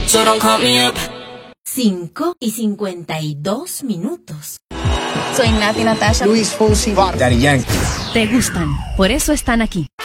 so don't call me up. 5:52. Soy Nati Natasha. Luis Fonsi, Daddy Yankee. Te gustan, por eso están aquí.